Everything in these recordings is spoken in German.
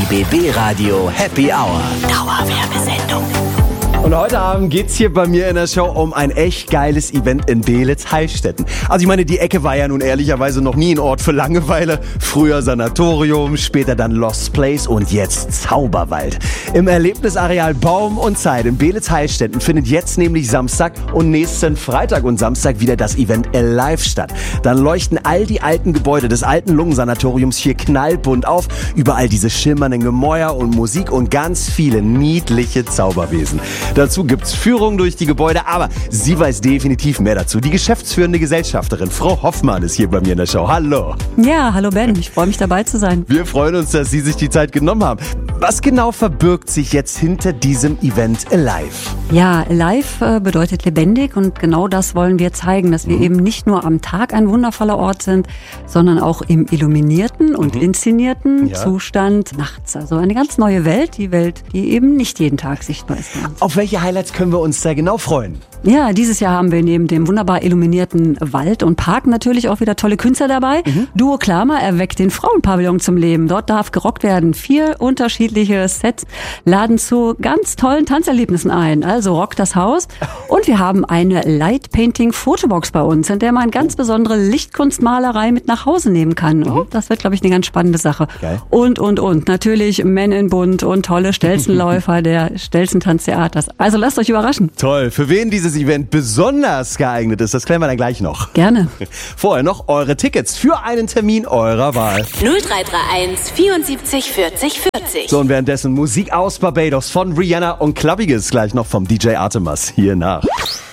Die BB Radio Happy Hour. Dauerwerbesendung. Und heute Abend geht's hier bei mir in der Show um ein echt geiles Event in Beelitz-Heilstätten. Also ich meine, die Ecke war ja nun ehrlicherweise noch nie ein Ort für Langeweile. Früher Sanatorium, später dann Lost Place und jetzt Zauberwald. Im Erlebnisareal Baum und Zeit in Beelitz-Heilstätten findet jetzt nämlich Samstag und nächsten Freitag und Samstag wieder das Event Alive statt. Dann leuchten all die alten Gebäude des alten Lungensanatoriums hier knallbunt auf. Überall diese schimmernden Gemäuer und Musik und ganz viele niedliche Zauberwesen. Dazu gibt's Führungen durch die Gebäude, aber sie weiß definitiv mehr dazu. Die geschäftsführende Gesellschafterin, Frau Hoffmann, ist hier bei mir in der Show. Hallo. Ja, hallo Ben, ich freue mich dabei zu sein. Wir freuen uns, dass Sie sich die Zeit genommen haben. Was genau verbirgt sich jetzt hinter diesem Event Alive? Ja, Alive bedeutet lebendig und genau das wollen wir zeigen, dass wir eben nicht nur am Tag ein wundervoller Ort sind, sondern auch im illuminierten und inszenierten Zustand nachts. Also eine ganz neue Welt, die eben nicht jeden Tag sichtbar ist. Auf welche Highlights können wir uns da genau freuen? Ja, dieses Jahr haben wir neben dem wunderbar illuminierten Wald und Park natürlich auch wieder tolle Künstler dabei. Duo Klammer erweckt den Frauenpavillon zum Leben. Dort darf gerockt werden. 4 unterschiedliche Sets laden zu ganz tollen Tanzerlebnissen ein. Also rockt das Haus. Und wir haben eine Light-Painting-Fotobox bei uns, in der man ganz besondere Lichtkunstmalerei mit nach Hause nehmen kann. Und das wird, glaube ich, eine ganz spannende Sache. Geil. Und. Natürlich Men in Bunt und tolle Stelzenläufer der Stelzentanztheaters. Also lasst euch überraschen. Toll. Für wen dieses Event besonders geeignet ist, das klären wir dann gleich noch. Gerne. Vorher noch eure Tickets für einen Termin eurer Wahl. 0331 74 40 40. So, und währenddessen Musik aus Barbados von Rihanna und Klappiges gleich noch vom DJ Artemas hier nach.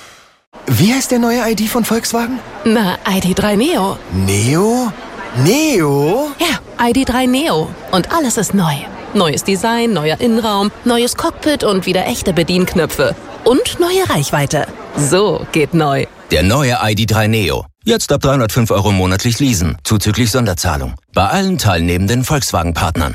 Wie heißt der neue ID von Volkswagen? Na, ID3 Neo. Neo? Neo? Ja, ID3 Neo. Und alles ist neu. Neues Design, neuer Innenraum, neues Cockpit und wieder echte Bedienknöpfe. Und neue Reichweite. So geht neu. Der neue ID3 Neo. Jetzt ab 305 € monatlich leasen, zuzüglich Sonderzahlung. Bei allen teilnehmenden Volkswagen-Partnern.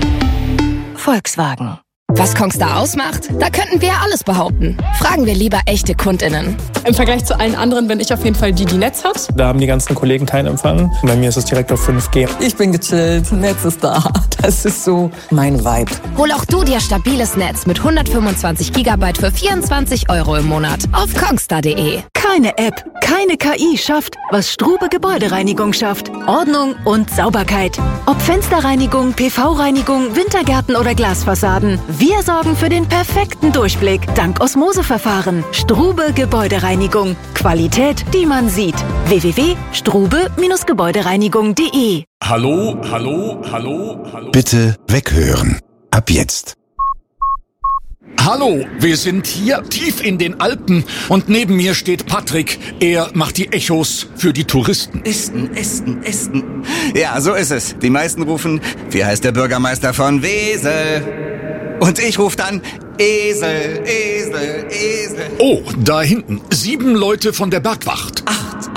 Volkswagen. Was Kongstar ausmacht? Da könnten wir ja alles behaupten. Fragen wir lieber echte KundInnen. Im Vergleich zu allen anderen bin ich auf jeden Fall die Netz hat. Da haben die ganzen Kollegen keinen Empfang. Bei mir ist es direkt auf 5G. Ich bin gechillt, Netz ist da. Das ist so mein Vibe. Hol auch du dir stabiles Netz mit 125 GB für 24 € im Monat auf kongstar.de. Keine App, keine KI schafft, was Strube Gebäudereinigung schafft. Ordnung und Sauberkeit. Ob Fensterreinigung, PV-Reinigung, Wintergärten oder Glasfassaden. Wir sorgen für den perfekten Durchblick dank Osmoseverfahren. Strube Gebäudereinigung. Qualität, die man sieht. www.strube-gebäudereinigung.de. Hallo. Bitte weghören. Ab jetzt. Hallo, wir sind hier tief in den Alpen und neben mir steht Patrick. Er macht die Echos für die Touristen. Esten. Ja, so ist es. Die meisten rufen, wie heißt der Bürgermeister von Wesel? Und ich rufe dann Esel. Oh, da hinten. 7 Leute von der Bergwacht. 8.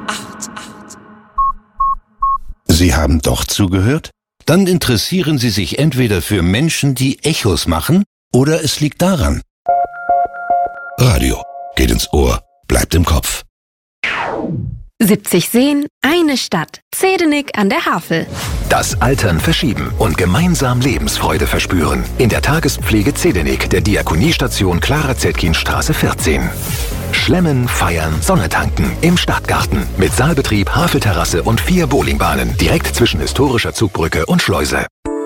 Sie haben doch zugehört? Dann interessieren Sie sich entweder für Menschen, die Echos machen, oder es liegt daran. Radio geht ins Ohr, bleibt im Kopf. 70 Seen, eine Stadt. Zedenik an der Havel. Das Altern verschieben und gemeinsam Lebensfreude verspüren. In der Tagespflege Zedenik der Diakoniestation Clara-Zetkin-Straße 14. Schlemmen, feiern, Sonne tanken im Stadtgarten. Mit Saalbetrieb, Havelterrasse und 4 Bowlingbahnen. Direkt zwischen historischer Zugbrücke und Schleuse.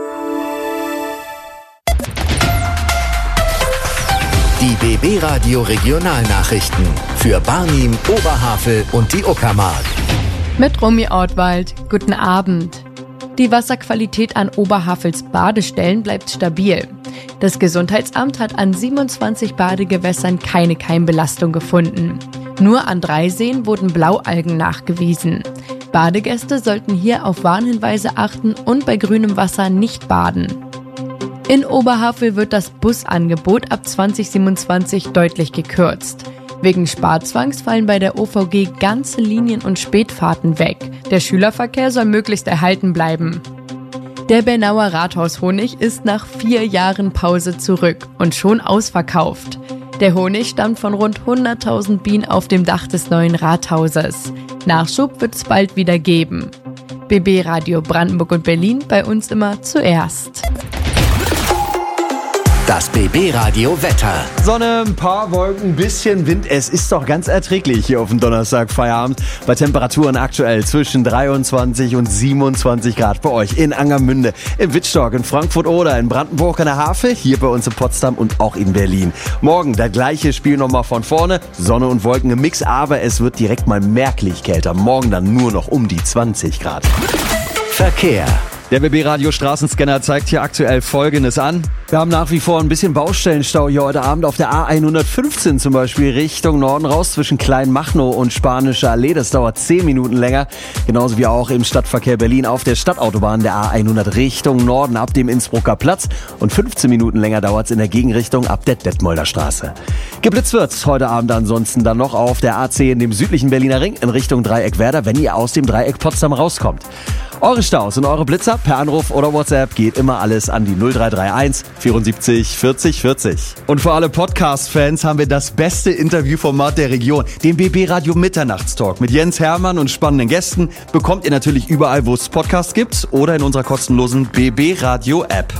Die BB Radio Regionalnachrichten für Barnim, Oberhavel und die Uckermark. Mit Romy Ortwald. Guten Abend. Die Wasserqualität an Oberhavels Badestellen bleibt stabil. Das Gesundheitsamt hat an 27 Badegewässern keine Keimbelastung gefunden. Nur an 3 Seen wurden Blaualgen nachgewiesen. Badegäste sollten hier auf Warnhinweise achten und bei grünem Wasser nicht baden. In Oberhavel wird das Busangebot ab 2027 deutlich gekürzt. Wegen Sparzwangs fallen bei der OVG ganze Linien und Spätfahrten weg. Der Schülerverkehr soll möglichst erhalten bleiben. Der Bernauer Rathaushonig ist nach 4 Jahren Pause zurück und schon ausverkauft. Der Honig stammt von rund 100.000 Bienen auf dem Dach des neuen Rathauses. Nachschub wird es bald wieder geben. BB Radio Brandenburg und Berlin, bei uns immer zuerst. Das BB Radio Wetter. Sonne, ein paar Wolken, ein bisschen Wind. Es ist doch ganz erträglich hier auf dem Donnerstag Feierabend. Bei Temperaturen aktuell zwischen 23 und 27 Grad bei euch in Angermünde, in Wittstock, in Frankfurt oder in Brandenburg an der Havel, hier bei uns in Potsdam und auch in Berlin. Morgen das gleiche Spiel nochmal von vorne. Sonne und Wolken im Mix, aber es wird direkt mal merklich kälter. Morgen dann nur noch um die 20 Grad. Verkehr. Der BB-Radio Straßenscanner zeigt hier aktuell Folgendes an. Wir haben nach wie vor ein bisschen Baustellenstau hier heute Abend auf der A115 zum Beispiel Richtung Norden raus zwischen Kleinmachnow und Spanische Allee. Das dauert 10 Minuten länger. Genauso wie auch im Stadtverkehr Berlin auf der Stadtautobahn der A100 Richtung Norden ab dem Innsbrucker Platz. Und 15 Minuten länger dauert es in der Gegenrichtung ab der Detmolder Straße. Geblitzt wird's heute Abend ansonsten dann noch auf der A10 in dem südlichen Berliner Ring in Richtung Dreieck Werder, wenn ihr aus dem Dreieck Potsdam rauskommt. Eure Staus und eure Blitzer per Anruf oder WhatsApp geht immer alles an die 0331 74 40 40. Und für alle Podcast-Fans haben wir das beste Interviewformat der Region, den BB Radio Mitternachtstalk mit Jens Hermann und spannenden Gästen. Bekommt ihr natürlich überall, wo es Podcasts gibt oder in unserer kostenlosen BB Radio App.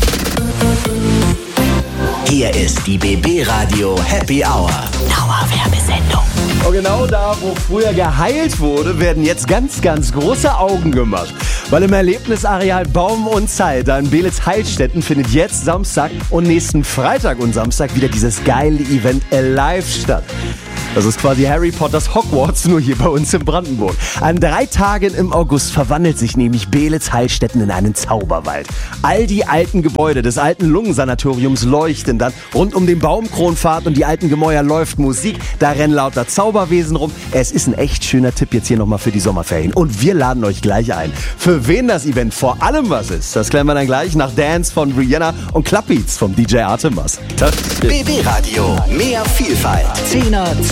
Hier ist die BB Radio Happy Hour. Dauerwerbesendung. Und genau da, wo früher geheilt wurde, werden jetzt ganz, ganz große Augen gemacht. Weil im Erlebnisareal Baum und Zeit, da in Beelitz-Heilstätten, findet jetzt Samstag und nächsten Freitag und Samstag wieder dieses geile Event Alive statt. Das ist quasi Harry Potters Hogwarts, nur hier bei uns in Brandenburg. An 3 Tagen im August verwandelt sich nämlich Beelitz-Heilstätten in einen Zauberwald. All die alten Gebäude des alten Lungensanatoriums leuchten dann. Rund um den Baumkronpfad und die alten Gemäuer läuft Musik. Da rennen lauter Zauberwesen rum. Es ist ein echt schöner Tipp jetzt hier nochmal für die Sommerferien. Und wir laden euch gleich ein. Für wen das Event vor allem was ist, das klären wir dann gleich nach Dance von Rihanna und Clubbeats vom DJ Artemas. BB Radio, mehr Vielfalt. 10er,